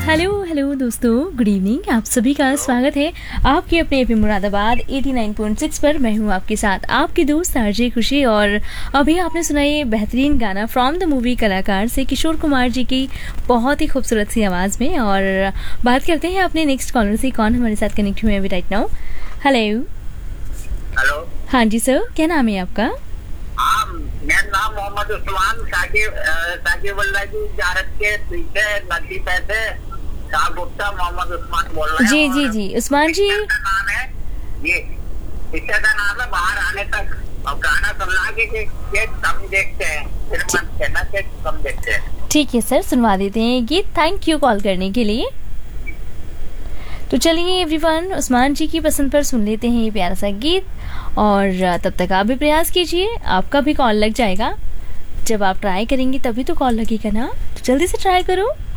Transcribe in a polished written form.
Hello hello दोस्तों, good evening. आप सभी का स्वागत है आपके अपने एफएम मुरादाबाद 89.6 पर। मैं हूं आपके साथ आपकी दोस्त आरजे खुशी। और अभी आपने सुना ये बेहतरीन गाना फ्रॉम द मूवी कलाकार से किशोर कुमार जी की बहुत ही खूबसूरत सी आवाज़ में। और बात करते हैं अपने नेक्स्ट कॉलर से, कौन हमारे साथ कनेक्ट हुए अभी राइट नाउ। हेलो। हेलो। हाँ जी सर, क्या नाम है आपका? मेरा नाम मोहम्मद उस्मान साकिबुल्लाह जी जारत के पीछे नदी पे से गुप्ता मोहम्मद उस्मान बोल रहे हैं। जी जी उस्मान जी, नाम है ये, पिक्चर का नाम है बाहर आने तक। और गाना सुनना कि कम देखते हैं, फिल्म कहना कि कम देखते हैं। ठीक है सर, सुनवा देते हैं गीत। थैंक यू कॉल करने के लिए। तो चलिए एवरीवन, उस्मान जी की पसंद पर सुन लेते हैं ये प्यारा सा गीत। और तब तक आप भी प्रयास कीजिए, आपका भी कॉल लग जाएगा। जब आप ट्राई करेंगे तभी तो कॉल लगेगा ना, तो जल्दी से ट्राई करो।